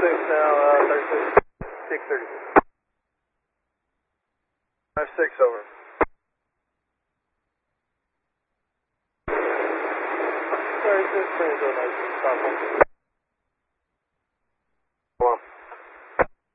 now, 36. 636. 56 over. 36, bring it to a nice stop.